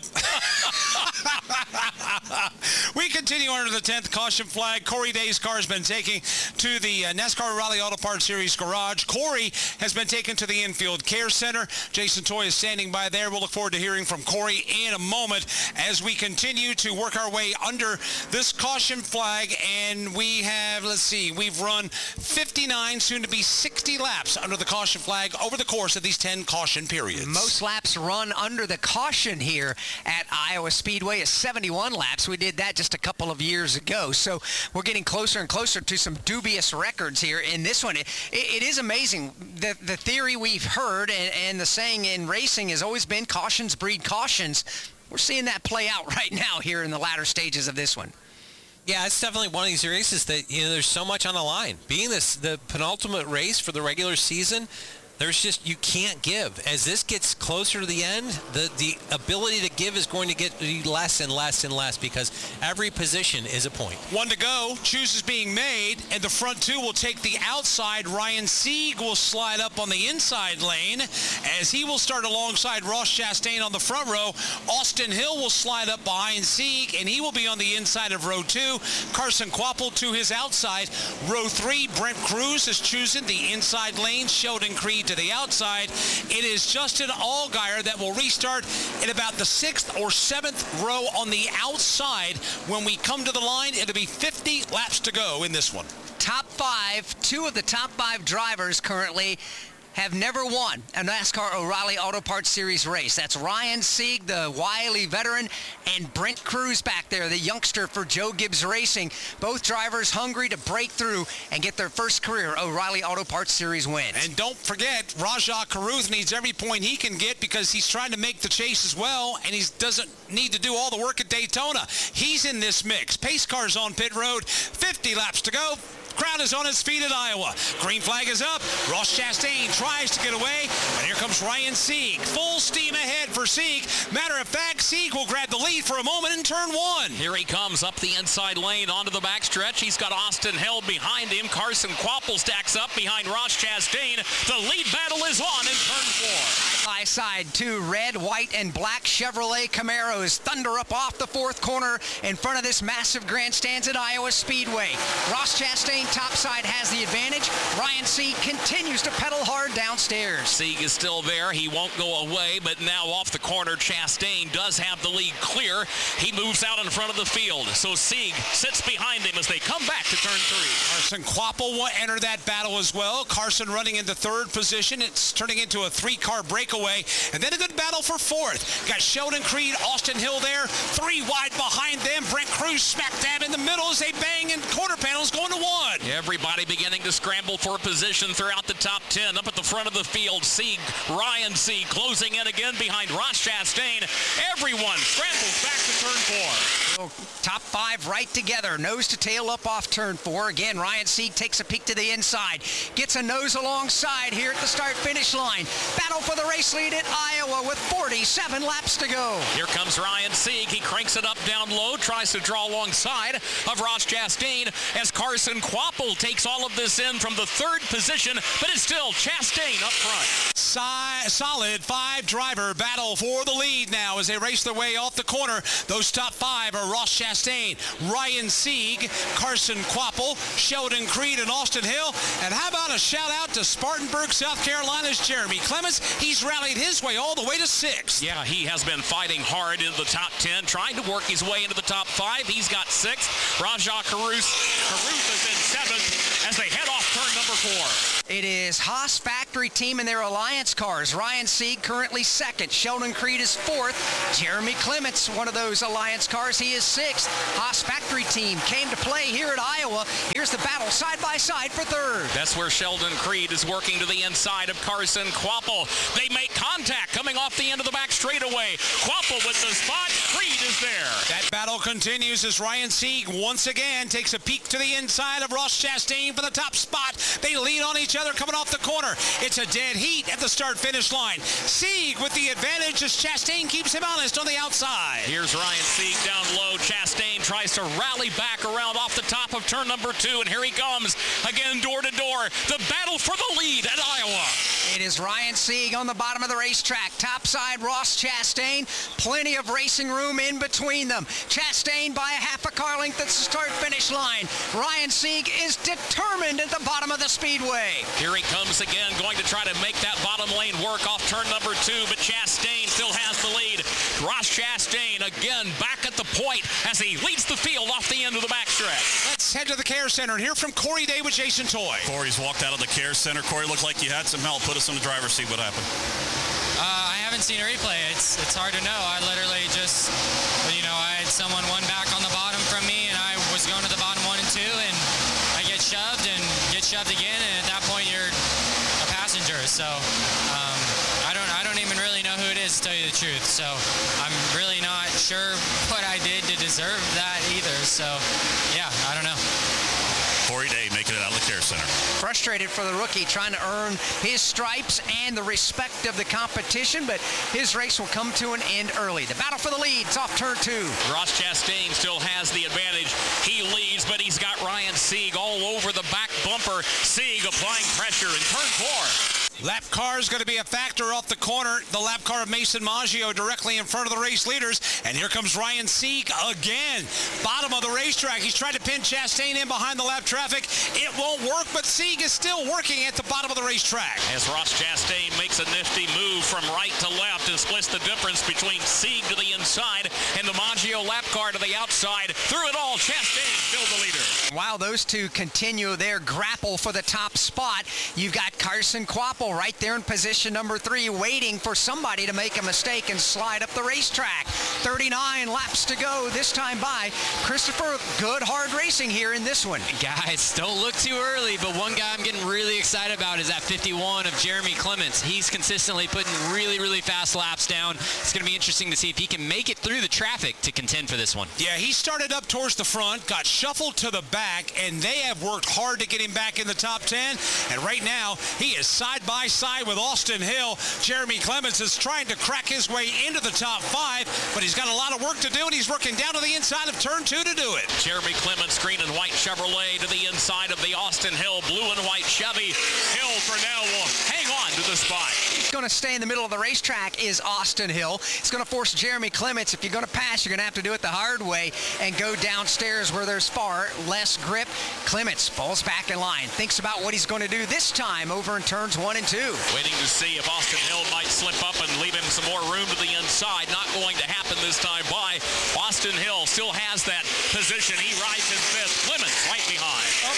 We continue under the 10th caution flag. Corey Day's car has been taken to the NASCAR O'Reilly Auto Parts Series garage. Corey has been taken to the infield care center. Jason Toy is standing by there. We'll look forward to hearing from Corey in a moment as we continue to work our way under this caution flag. And we have, we've run 59, soon to be 60 laps under the caution flag over the course of these 10 caution periods. Most laps run under the caution here at Iowa Speedway is 71 laps. We did that just a couple of years ago. So we're getting closer and closer to some dubious records here in this one. It is amazing. The theory we've heard and the saying in racing has always been cautions breed cautions. We're seeing that play out right now here in the latter stages of this one. Yeah, it's definitely one of these races that, there's so much on the line. Being the penultimate race for the regular season, there's just, you can't give. As this gets closer to the end, the ability to give is going to get less and less and less because every position is a point. 1 to go. Choose is being made, and the front 2 will take the outside. Ryan Sieg will slide up on the inside lane as he will start alongside Ross Chastain on the front row. Austin Hill will slide up behind Sieg, and he will be on the inside of row 2. Carson Kvapil to his outside. Row 3, Brent Cruz has chosen the inside lane. Sheldon Creed to the outside. It is Justin Allgaier that will restart in about the 6th or 7th row on the outside. When we come to the line, it'll be 50 laps to go in this one. Top 5, 2 of the top 5 drivers currently have never won a NASCAR O'Reilly Auto Parts Series race. That's Ryan Sieg, the wily veteran, and Brent Cruz back there, the youngster for Joe Gibbs Racing. Both drivers hungry to break through and get their first career O'Reilly Auto Parts Series win. And don't forget, Rajah Caruth needs every point he can get because he's trying to make the chase as well, and he doesn't need to do all the work at Daytona. He's in this mix. Pace cars on pit road, 50 laps to go. Crowd is on its feet at Iowa. Green flag is up. Ross Chastain tries to get away, and here comes Ryan Sieg. Full steam ahead for Sieg. Matter of fact, Sieg will grab the lead for a moment in turn 1. Here he comes up the inside lane onto the backstretch. He's got Austin Hill behind him. Carson Kvapil stacks up behind Ross Chastain. The lead battle is on in turn 4. High side, 2 red, white, and black Chevrolet Camaros thunder up off the 4th corner in front of this massive grandstands at Iowa Speedway. Ross Chastain topside has the advantage. Ryan Sieg continues to pedal hard downstairs. Sieg is still there. He won't go away, but now off the corner, Chastain does have the lead clear. He moves out in front of the field, so Sieg sits behind him as they come back to turn 3. Carson Kvapil will enter that battle as well. Carson running into 3rd position. It's turning into a 3-car breakaway, and then a good battle for 4th. Got Sheldon Creed, Austin Hill there, 3 wide behind them. Brent Cruz smack dab in the middle as they bang, and quarter panels going to 1. Yeah, Everybody beginning to scramble for position throughout the top 10. Up at the front of the field, Sieg, Ryan Sieg closing in again behind Ross Chastain. Everyone scrambles back to turn 4. Top 5 right together, nose to tail up off turn 4. Again, Ryan Sieg takes a peek to the inside, gets a nose alongside here at the start-finish line. Battle for the race lead at Iowa with 47 laps to go. Here comes Ryan Sieg. He cranks it up down low, tries to draw alongside of Ross Chastain as Carson Kvapil takes all of this in from the 3rd position, but it's still Chastain up front. Solid 5-driver battle for the lead now as they race their way off the corner. Those top 5 are Ross Chastain, Ryan Sieg, Carson Kvapil, Sheldon Creed, and Austin Hill. And how about a shout-out to Spartanburg, South Carolina's Jeremy Clements. He's rallied his way all the way to 6th. Yeah, he has been fighting hard into the top 10, trying to work his way into the top 5. He's got 6th. Rajah Caruth is in 7th as they head off turn number 4. It is Haas Factory Team and their Alliance cars. Ryan Sieg currently 2nd. Sheldon Creed is 4th. Jeremy Clements, one of those Alliance cars, he is 6th. Haas Factory Team came to play here at Iowa. Here's the battle side by side for 3rd. That's where Sheldon Creed is working to the inside of Carson Kvapil. They make contact coming off the end of the back straightaway. Kvapil with the spot. Creed is there. That battle continues as Ryan Sieg once again takes a peek to the inside of Ross Chastain for the top spot. They lean on each other coming off the corner. It's a dead heat at the start-finish line. Sieg with the advantage as Chastain keeps him honest on the outside. Here's Ryan Sieg down low. Chastain tries to rally back around off the top of turn number 2, and here he comes again door to door. The battle for the lead at Iowa. It is Ryan Sieg on the bottom of the racetrack. Top side, Ross Chastain. Plenty of racing room in between them. Chastain by a half a car length at the start-finish line. Ryan Sieg is determined at the bottom of the speedway. Here he comes again, going to try to make that bottom lane work off turn number 2, but Chastain still has the lead. Ross Chastain again back at the point as he leads the field off the end of the backstretch. Let's head to the Care Center and hear from Corey Day with Jason Toy. Corey's walked out of the Care Center. Corey, looked like you had some help. Put us in the driver's seat. What happened? I haven't seen a replay. It's hard to know. I literally just, I had someone one back on the bottom from me, and I was going to the bottom 1 and 2, and I get shoved and get shoved again, and at that point you're a passenger. So I don't even really know who it is, to tell you the truth. So I'm really not sure what I did to deserve that either. So yeah, I don't know. Corey Day making it out of the Care Center. Frustrated for the rookie, trying to earn his stripes and the respect of the competition, but his race will come to an end early. The battle for the lead, it's off turn 2. Ross Chastain still has the advantage. He leads, but he's got Ryan Sieg all over the back bumper. Sieg applying pressure in turn 4. Lap car is going to be a factor off the corner. The lap car of Mason Maggio directly in front of the race leaders. And here comes Ryan Sieg again. Bottom of the racetrack. He's tried to pin Chastain in behind the lap traffic. It won't work, but Sieg is still working at the bottom of the racetrack. As Ross Chastain makes a nifty move from right to left and splits the difference between Sieg to the inside and the Maggio lap car to the outside. Through it all, Chastain still the leader. While those two continue their grapple for the top spot, you've got Carson Kvapil right there in position number 3, waiting for somebody to make a mistake and slide up the racetrack. 39 laps to go this time by. Christopher, good hard racing here in this one. Guys, don't look too early, but one guy I'm getting really excited about is that 51 of Jeremy Clements. He's consistently putting really, really fast laps down. It's going to be interesting to see if he can make it through the traffic to contend for this one. Yeah, he started up towards the front, got shuffled to the back, and they have worked hard to get him back in the top 10. And right now, he is side by side with Austin Hill. Jeremy Clements is trying to crack his way into the top 5, but he's got a lot of work to do, and he's working down to the inside of turn 2 to do it. Jeremy Clements, green and white Chevrolet to the inside of the Austin Hill blue and white Chevy. Hill for now will hang on to the spot. He's going to stay in the middle of the racetrack is Austin Hill. It's going to force Jeremy Clements. If you're going to pass, you're going to have to do it the hard way and go downstairs where there's far less grip. Clements falls back in line, thinks about what he's going to do this time over in turns 1 and 2. Waiting to see if Austin Hill might slip up and leave him some more room to the inside. Not going to happen this time by. Austin Hill still has that position. He rides in 5th. Clements right behind. Up front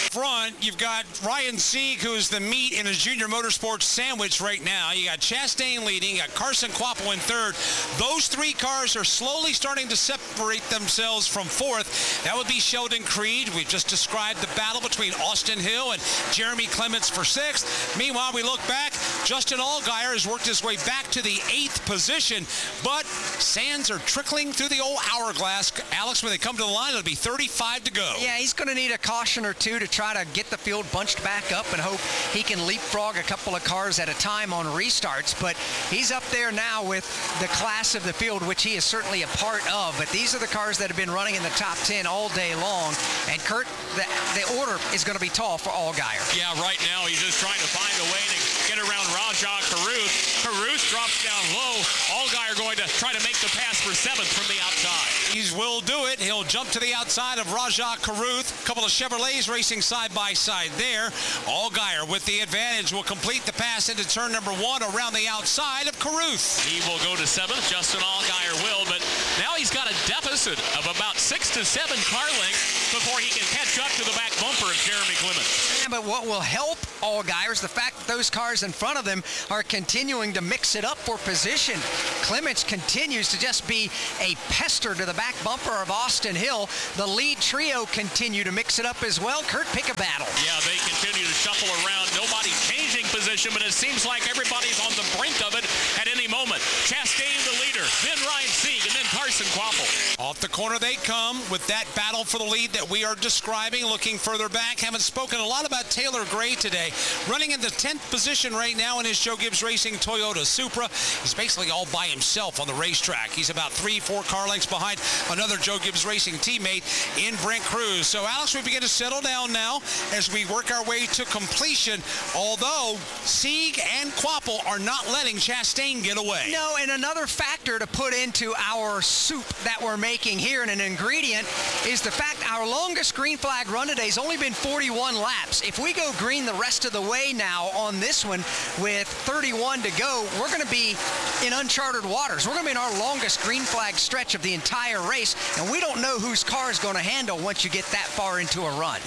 front, you've got Ryan Sieg, who's the meat in his junior motorsports sandwich right now. You got Chastain leading. You got Carson Kvapil in third. Those three cars are slowly starting to separate themselves from fourth. That would be Sheldon Creed. We've just described the battle between Austin Hill and Jeremy Clements for sixth. Meanwhile, we look back. Justin Allgaier has worked his way back to the 8th position, but sands are trickling through the old hourglass. Alex, when they come to the line, it'll be 35 to go. Yeah, he's going to need a caution or two to try to get the field bunched back up and hope he can leapfrog a couple of cars at a time on restarts. But he's up there now with the class of the field, which he is certainly a part of. But these are the cars that have been running in the top 10 all day long. And Kurt, the order is going to be tall for Allgaier. Yeah, right now he's just trying to find a way to get around Rajah Caruth. Caruth drops down low. Allgaier going to try to make the pass for 7th from the outside. He will do it. He'll jump to the outside of Rajah Caruth. A couple of Chevrolets racing side by side there. Allgaier with the advantage will complete the pass into turn number 1 around the outside of Caruth. He will go to 7th. Justin Allgaier will, but now he's got a deficit of about 6 to 7 car lengths before he can catch up to the back bumper of Jeremy Clements. Yeah, but what will help Allgaier is the fact that those cars in front of them are continuing to mix it up for position. Clements continues to just be a pester to the back bumper of Austin Hill. The lead trio continue to mix it up as well. Kurt, pick a battle. Yeah, they continue to shuffle around. Nobody's changing position, but it seems like everybody's on the brink of it at any moment. Chastain the leader, then Ryan Sieg, and then Carson Kvapil. Off the corner they come with that battle for the lead that we are describing. Looking further back, haven't spoken a lot about Taylor Gray today. Running in the 10th position right now in his Joe Gibbs Racing Toyota Supra. He's basically all by himself on the racetrack. He's about 3-4 car lengths behind another Joe Gibbs Racing teammate in Brent Cruz. So, Alex, we begin to settle down now as we work our way to completion, although Sieg and Kvapil are not letting Chastain get away. No, and another factor to put into our soup that we're making here, and an ingredient, is the fact our longest green flag run today has only been 41 laps. If we go green the rest of the way now on this one with 31 to go, we're going to be in uncharted waters. We're going to be in our longest green flag stretch of the entire race, and we don't know whose car is going to handle once you get that far into a run.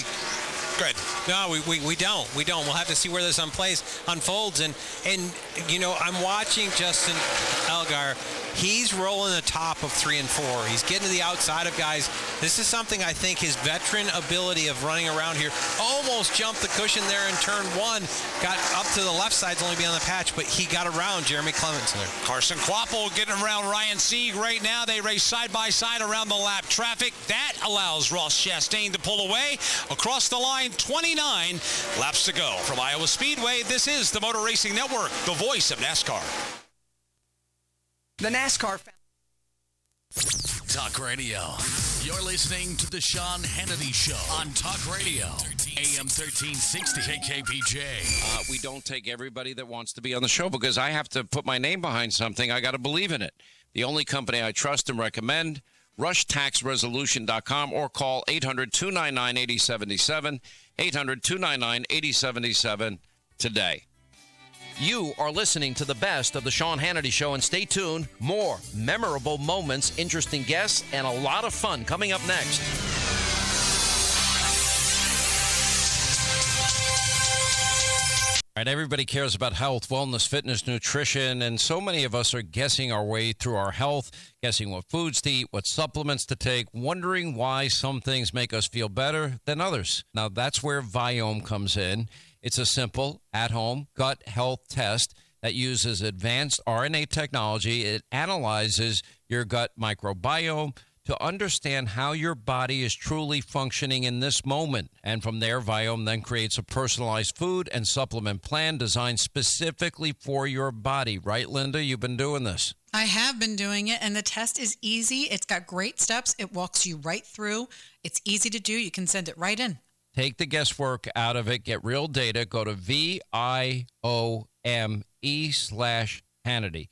Good. No, we don't. We don't. We'll have to see where this unfolds. And you know, I'm watching Justin Allgaier. He's rolling the top of 3 and 4. He's getting to the outside of guys. This is something I think his veteran ability of running around here almost jumped the cushion there in turn 1. Got up to the left side's only be on the patch, but he got around Jeremy Clements there. Carson Kvapil getting around Ryan Sieg right now. They race side by side around the lap traffic. That allows Ross Chastain to pull away across the line. 29 laps to go. From Iowa Speedway, this is the Motor Racing Network, the voice of NASCAR. The NASCAR Talk Radio. You're listening to the Sean Hannity Show on Talk Radio, AM 1360 KKPJ. We don't take everybody that wants to be on the show because I have to put my name behind something. I got to believe in it. The only company I trust and recommend, RushTaxResolution.com, or call 800-299-8077, 800-299-8077 today. You are listening to the best of the Sean Hannity Show, and stay tuned. More memorable moments, interesting guests, and a lot of fun coming up next. All right, everybody cares about health, wellness, fitness, nutrition, and so many of us are guessing our way through our health, guessing what foods to eat, what supplements to take, wondering why some things make us feel better than others. Now, that's where Viome comes in. It's a simple, at-home gut health test that uses advanced RNA technology. It analyzes your gut microbiome to understand how your body is truly functioning in this moment. And from there, Viome then creates a personalized food and supplement plan designed specifically for your body. Right, Linda? You've been doing this. I have been doing it, and the test is easy. It's got great steps. It walks you right through. It's easy to do. You can send it right in. Take the guesswork out of it. Get real data. Go to VIOME/Hannity.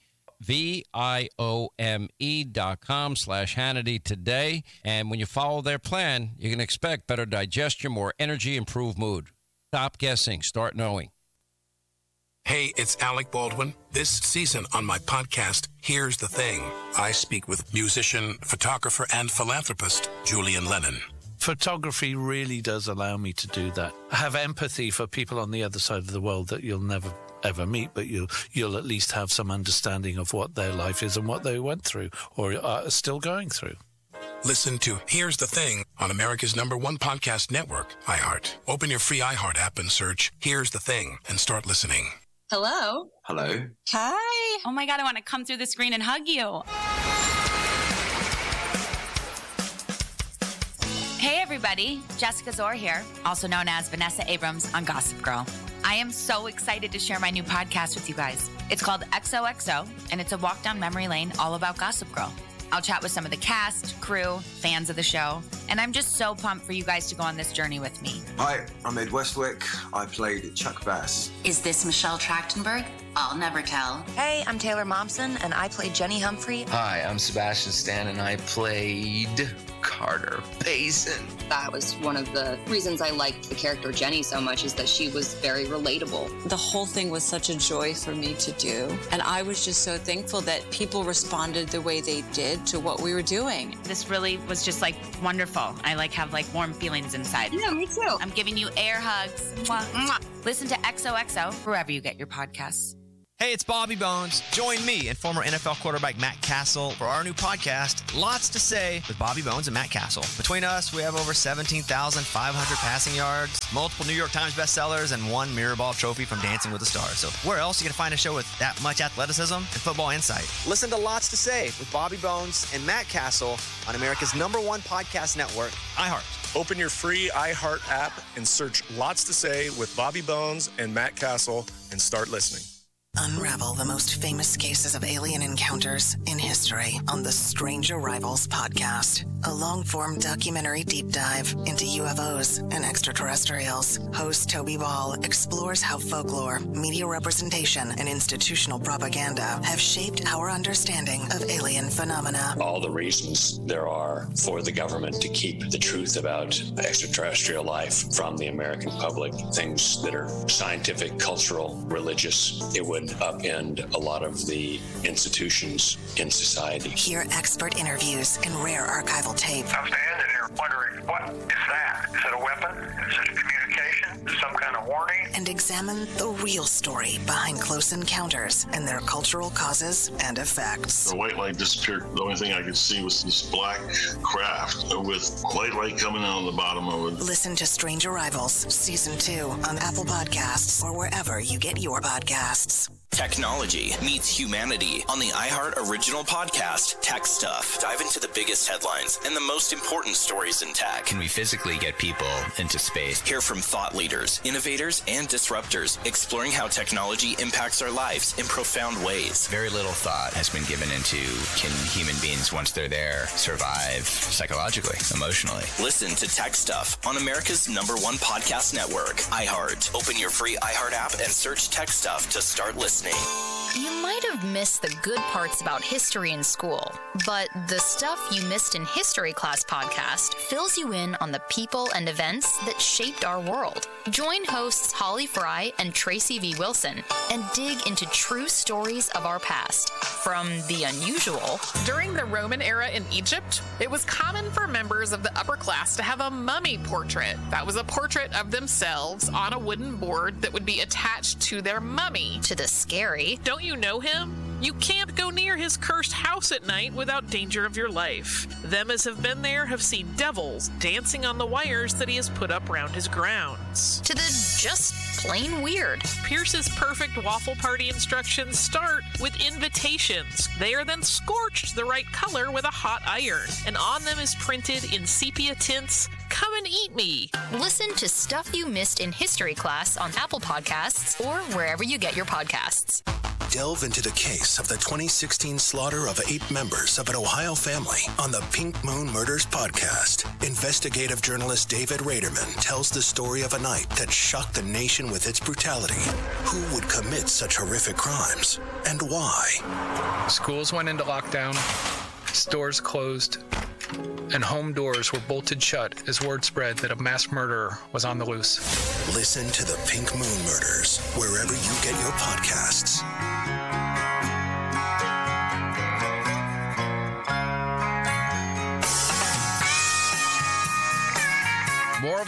VIOME.com/Hannity today. And when you follow their plan, you can expect better digestion, more energy, improved mood. Stop guessing. Start knowing. Hey, it's Alec Baldwin. This season on my podcast, Here's the Thing, I speak with musician, photographer, and philanthropist Julian Lennon. Photography really does allow me to do that. I have empathy for people on the other side of the world that you'll never ever meet, but you'll at least have some understanding of what their life is and what they went through or are still going through. Listen to Here's the Thing on America's #1 podcast network, iHeart. Open your free iHeart app and search Here's the Thing and start listening. Hello. Hello. Hi. Oh my God, I want to come through the screen and hug you. Hey everybody, Jessica Zor here, also known as Vanessa Abrams on Gossip Girl. I am so excited to share my new podcast with you guys. It's called XOXO, and it's a walk down memory lane all about Gossip Girl. I'll chat with some of the cast, crew, fans of the show, and I'm just so pumped for you guys to go on this journey with me. Hi, I'm Ed Westwick. I played Chuck Bass. Is this Michelle Trachtenberg? I'll never tell. Hey, I'm Taylor Momsen, and I played Jenny Humphrey. Hi, I'm Sebastian Stan, and I played Carter Payson. That was one of the reasons I liked the character Jenny so much, is that she was very relatable. The whole thing was such a joy for me to do, and I was just so thankful that people responded the way they did to what we were doing. This really was just like wonderful. I have warm feelings inside. Yeah, me too. I'm giving you air hugs. Mwah, mwah. Listen to XOXO wherever you get your podcasts. Hey, it's Bobby Bones. Join me and former NFL quarterback Matt Castle for our new podcast, Lots to Say with Bobby Bones and Matt Castle. Between us, we have over 17,500 passing yards, multiple New York Times bestsellers, and 1 Mirrorball trophy from Dancing with the Stars. So where else are you going to find a show with that much athleticism and football insight? Listen to Lots to Say with Bobby Bones and Matt Castle on America's #1 podcast network, iHeart. Open your free iHeart app and search Lots to Say with Bobby Bones and Matt Castle and start listening. Unravel the most famous cases of alien encounters in history on the Strange Arrivals podcast, a long-form documentary deep dive into UFOs and extraterrestrials. Host Toby Ball explores how folklore, media representation, and institutional propaganda have shaped our understanding of alien phenomena. All the reasons there are for the government to keep the truth about extraterrestrial life from the American public, things that are scientific, cultural, religious, it would upend a lot of the institutions in society. Hear expert interviews and rare archival tape. I'm standing here wondering, what is that? Is it a weapon? Is it a communication? Is it some kind of warning? And examine the real story behind close encounters and their cultural causes and effects. The white light disappeared. The only thing I could see was this black craft with white light coming out of the bottom of it. Listen to Strange Arrivals, Season 2 on Apple Podcasts or wherever you get your podcasts. Technology meets humanity on the iHeart original podcast, Tech Stuff. Dive into the biggest headlines and the most important stories in tech. Can we physically get people into space? Hear from thought leaders, innovators, and disruptors, exploring how technology impacts our lives in profound ways. Very little thought has been given into, can human beings, once they're there, survive psychologically, emotionally? Listen to Tech Stuff on America's #1 podcast network, iHeart. Open your free iHeart app and search Tech Stuff to start listening. You might have missed the good parts about history in school, but the Stuff You Missed in History Class podcast fills you in on the people and events that shaped our world. Join hosts Holly Fry and Tracy V. Wilson and dig into true stories of our past, from the unusual. During the Roman era in Egypt, it was common for members of the upper class to have a mummy portrait. That was a portrait of themselves on a wooden board that would be attached to their mummy. To the scary. Don't you know him? You can't go near his cursed house at night without danger of your life. Them as have been there have seen devils dancing on the wires that he has put up round his grounds. To the just plain weird. Pierce's perfect waffle party instructions start with invitations. They are then scorched the right color with a hot iron, and on them is printed in sepia tints, "Come and eat me." Listen to Stuff You Missed in History Class on Apple Podcasts or wherever you get your podcasts. Delve into the case of the 2016 slaughter of 8 members of an Ohio family on the Pink Moon Murders podcast. Investigative journalist David Raderman tells the story of a night that shocked the nation with its brutality. Who would commit such horrific crimes and why? Schools went into lockdown, stores closed, and home doors were bolted shut as word spread that a mass murderer was on the loose. Listen to the Pink Moon Murders wherever you get your podcasts.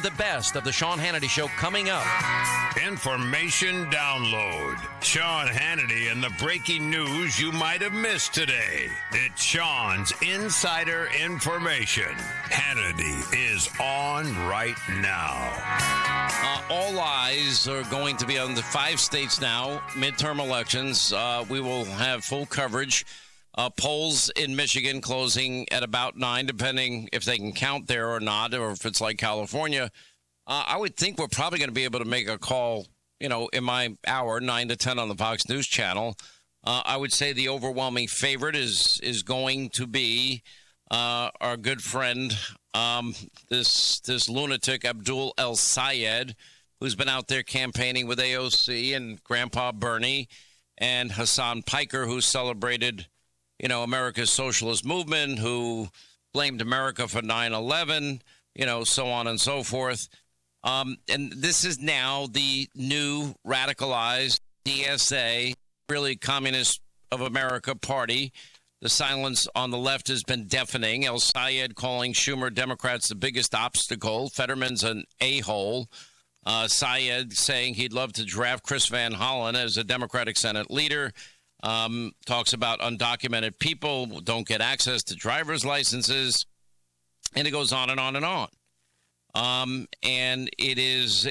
of the best of the Sean Hannity Show coming up. Information download. Sean Hannity and the breaking news you might have missed today. It's Sean's Insider Information. Hannity is on right now. All eyes are going to be on the 5 states now, midterm elections. We will have full coverage. Polls in Michigan closing at about 9, depending if they can count there or not, or if it's like California. I would think we're probably going to be able to make a call, in my hour, 9 to 10 on the Fox News channel. I would say the overwhelming favorite is going to be our good friend, this lunatic Abdul El-Sayed, who's been out there campaigning with AOC and Grandpa Bernie, and Hassan Piker, who celebrated America's socialist movement, who blamed America for 9/11, so on and so forth. And this is now the new radicalized DSA, really Communist of America party. The silence on the left has been deafening. El-Sayed calling Schumer Democrats the biggest obstacle. Fetterman's an a-hole. Sayed saying he'd love to draft Chris Van Hollen as a Democratic Senate leader. Talks about undocumented people don't get access to driver's licenses, and it goes on and on and on. And it is